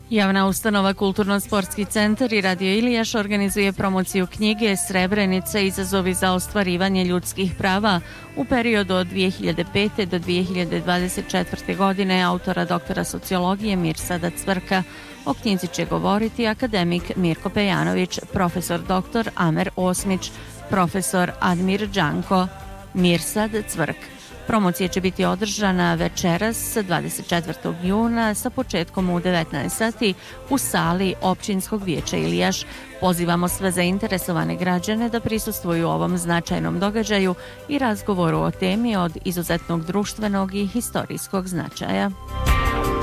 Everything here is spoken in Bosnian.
Javna ustanova Kulturno-sportski centar i Radio Ilijaš organizuje promociju knjige Srebrenica – izazovi za ostvarivanje ljudskih prava u periodu od 2005. do 2024. godine autora doktora sociologije Mirsada Cvrka. O knjizi će govoriti akademik Mirko Pejanović, profesor dr. Amer Osmić, profesor Admir Đanko. Mirsad Cvrk. Promocija će biti održana večeras 24. juna sa početkom u 19 sati u sali Općinskog vijeća Ilijaš. Pozivamo sve zainteresovane građane da prisustvuju ovom značajnom događaju i razgovoru o temi od izuzetnog društvenog i historijskog značaja.